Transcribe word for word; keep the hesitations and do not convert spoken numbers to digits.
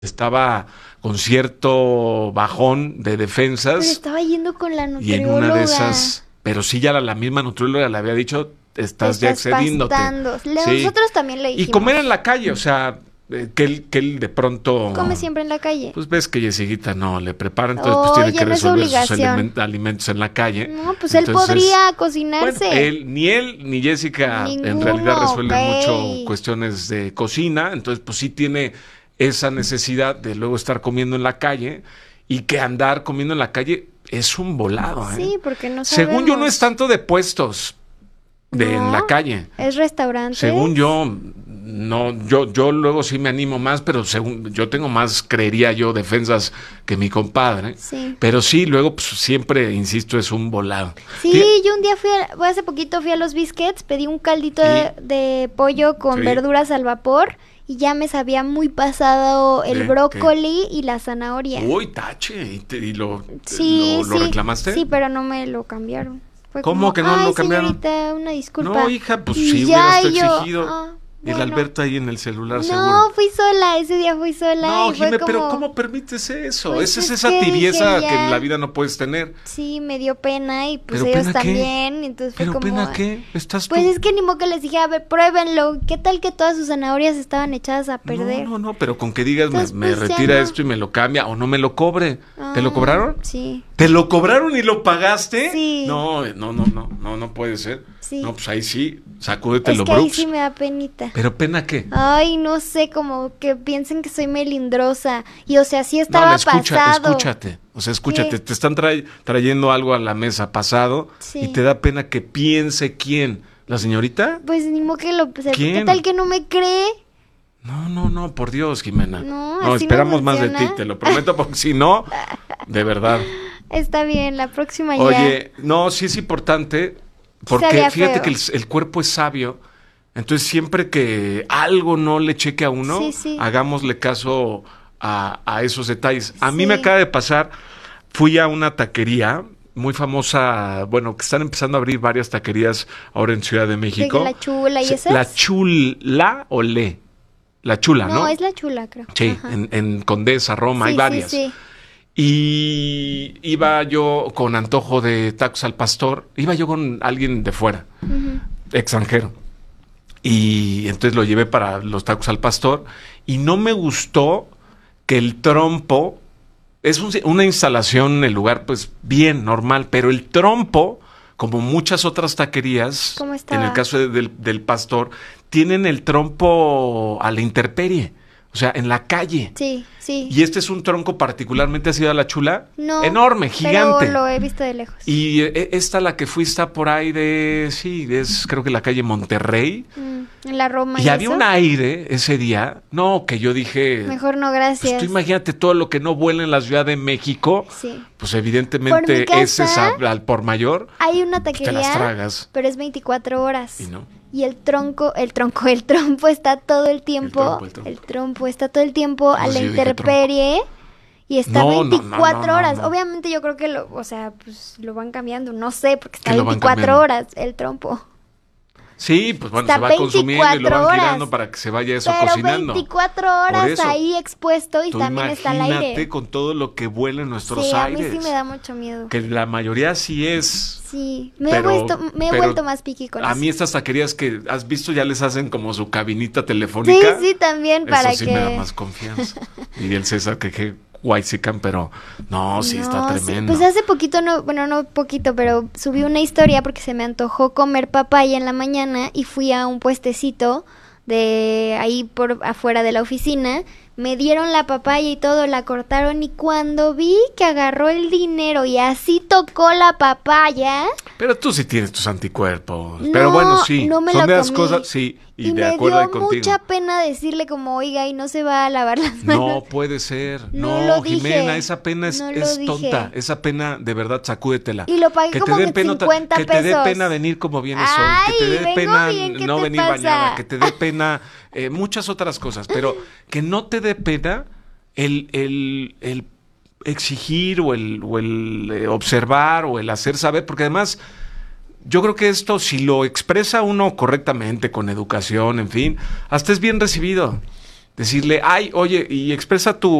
estaba con cierto bajón de defensas. Pero estaba yendo con la Y en nutrióloga. una de esas, pero sí ya la, la misma nutrióloga le había dicho, estás, Te ya estás excediéndote. pastando. Le- Sí. Nosotros también le dijimos. Y comer en la calle, o sea, eh, que él, que él de pronto... Come siempre en la calle. Pues ves que Yesiguita no le prepara, entonces pues Oye, tiene que no es resolver sus obligación. alimen- alimentos en la calle. No, pues él Entonces, podría cocinarse. Bueno, él, ni él ni Jessica en Ninguno, realidad resuelven ok. mucho cuestiones de cocina, entonces pues sí tiene esa necesidad de luego estar comiendo en la calle y que andar comiendo en la calle es un volado, ¿eh? Sí, porque no sabemos. Según yo no es tanto de puestos de No, en la calle. Es restaurante. Según yo, no, yo, yo luego sí me animo más, pero según yo tengo más, creería yo, defensas que mi compadre. Sí. Pero sí, luego pues, siempre, insisto, es un volado. Sí, Fí- yo un día fui, a- bueno, hace poquito fui a los Biscuits, pedí un caldito de, de pollo con Sí. verduras al vapor y ya me sabía muy pasado el ¿De brócoli y la zanahoria. Uy, tache, ¿y, te- y lo, Sí, lo, lo sí. reclamaste? Sí, pero no me lo cambiaron. Fue ¿Cómo como, que no lo "Ay, cambiaron?" señorita, una disculpa. No, hija, pues Y sí ya, hubieras tú y yo, exigido. "Ah, Y el bueno". Alberto ahí en el celular, No, seguro. fui sola, ese día fui sola. No, y fue Jimé, como, pero ¿cómo permites eso? Pues Esa es es esa que dije, tibieza que ya. en la vida no puedes tener. Sí, me dio pena y pues ¿Pero ellos pena qué? también. y Entonces fue ¿Pero como, pena qué? ¿Estás Pues tú? es que ni modo que les dije, a ver, pruébenlo. ¿Qué tal que todas sus zanahorias estaban echadas a perder? No, no, no, pero con que digas, me, Entonces, me pues, ya retira no. esto y me lo cambia o no me lo cobre. ¿Te lo Ah, cobraron? Sí. ¿Te lo cobraron y lo pagaste? Sí. No, no, no, no, no, no puede ser. Sí. No, pues ahí sí, sacúdete Es lo que ahí Brooks. sí me da penita. ¿Pero pena qué? Ay, no sé, como que piensen que soy melindrosa. Y o sea, sí No, estaba no, escucha, pasado. escúchate. O sea, escúchate, ¿Qué? te están tray- trayendo algo a la mesa pasado Sí. y te da pena que piense quién. ¿La señorita? Pues ni modo que lo... o sea, ¿qué ¿Quién? tal que no me cree? No, no, no, por Dios, Jimena. No, así no esperamos más de ti, funciona. te lo prometo, porque si no, de verdad. Está bien, la próxima ya. Oye, no, sí es importante, porque Sabía fíjate feo. que el, el cuerpo es sabio, entonces siempre que algo no le cheque a uno, Sí, sí. hagámosle caso a, a esos detalles. A mí Sí. me acaba de pasar, fui a una taquería muy famosa, bueno, que están empezando a abrir varias taquerías ahora en Ciudad de México. La Chula y Se- esas. La Chula o Le, la Chula, ¿no? No, es la Chula, creo. Sí, Ajá. en, en Condesa, Roma, hay Sí, varias. Sí, sí. Y iba yo con antojo de tacos al pastor, iba yo con alguien de fuera, Ujú. extranjero. Y entonces lo llevé para los tacos al pastor y no me gustó que el trompo, es un- una instalación en el lugar pues bien, normal, pero el trompo, como muchas otras taquerías, ¿Cómo en estaba? el caso de- del, del pastor, tienen el trompo a la intemperie, o sea, en la calle. Sí, sí. Y este es un tronco particularmente así a la Chula. No. Enorme, gigante. Pero lo he visto de lejos. Y eh, esta, la que fui, está por ahí de, sí, es creo que la calle Monterrey. Mm, en la Roma. Y había eso. un aire ese día, no, que yo dije, Mejor no, pues gracias. tú imagínate todo lo que no vuela en la Ciudad de México, Sí. pues Por evidentemente mi casa, ese es al, al por mayor, Hay una pues te taquería, las tragas. pero es veinticuatro horas. Y no. Y el tronco, el tronco, el trompo está todo el tiempo. trompo, el trompo. el trompo está todo el tiempo a No, la sí, yo dije intemperie. Y está No, no, no, veinticuatro no, no, horas. no. Obviamente yo creo que lo, o sea, pues lo van cambiando, no sé, porque está ¿Qué lo van veinticuatro cambiando? horas el trompo. Sí, pues bueno, Está se va consumiendo y lo veinticuatro van horas. girando para que se vaya eso Pero cocinando. veinticuatro Por horas eso. ahí expuesto y Tú también está el imagínate aire. con todo lo que vuela en nuestros Sí, a mí aires. sí me da mucho miedo. Que la mayoría sí es. Sí, me, Pero- he, vuelto, me he pero vuelto más piqui con A eso. mí estas taquerías que has visto ya les hacen como su cabinita Sí, telefónica. sí, también Eso para sí que... me da más confianza. Y el César que que guaysican, pero no, sí está No, sí, tremendo. Pues hace poquito, no, bueno, no poquito, pero subí una historia porque se me antojó comer papaya en la mañana y fui a un puestecito de ahí por afuera de la oficina. Me dieron la papaya y todo, la cortaron y cuando vi que agarró el dinero y así tocó la papaya, Pero tú sí tienes tus anticuerpos. No, pero bueno, sí. no me son lo de las comí. cosas, sí. Y, y de me acuerdo dio ahí contigo. mucha pena decirle como, oiga, y no se va a lavar las manos. No puede ser. No No, lo dije. Jimena, esa pena es, No lo es dije. tonta. Esa pena, de verdad, sacúdetela. Y lo pagué como dé en pena, cincuenta que te dé pesos. pena venir como vienes Ay, hoy. Que te dé vengo pena bien, ¿qué no te venir pasa? bañada. Que te dé pena eh, muchas otras cosas. Pero que no te dé pena el, el, el exigir o el, o el eh, observar o el hacer saber. Porque además... Yo creo que esto, si lo expresa uno correctamente, con educación, en fin, hasta es bien recibido. decirle, ay, oye, y expresa tu